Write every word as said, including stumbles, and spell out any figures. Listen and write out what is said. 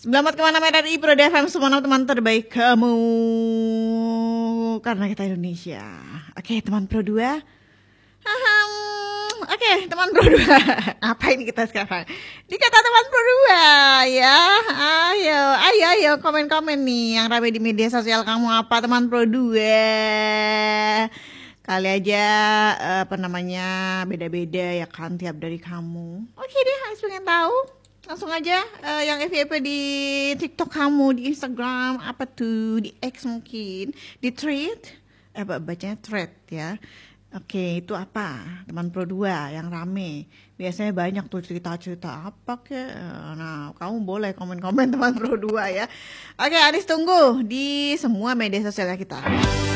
Selamat kemana-mana dari Pro D F M, semua teman terbaik kamu. Karena kita Indonesia. Oke, teman Pro dua. Ahem. Oke, teman Pro dua. Apa ini kita sekarang? Dikata teman Pro dua ya. Ayo, ayo, ayo komen-komen nih yang rame di media sosial kamu apa teman Pro dua. Kali aja apa namanya beda-beda ya kan tiap dari kamu. Oke deh, harus pengen tahu. Langsung aja uh, yang F Y P di TikTok kamu, di Instagram, apa tuh, di X mungkin, di thread, eh bacanya thread ya. Oke, itu apa? Teman Pro dua yang rame. Biasanya banyak tuh cerita-cerita apa ke. Nah, kamu boleh komen-komen teman Pro dua ya. Oke, Anis tunggu di semua media sosial kita.